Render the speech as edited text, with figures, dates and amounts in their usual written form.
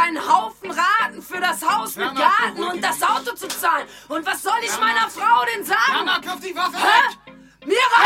einen Haufen Raten für das Haus mit Garten und das Auto zu zahlen. Und was soll ich meiner Frau denn sagen? Mama, wirf die Waffe weg! Mir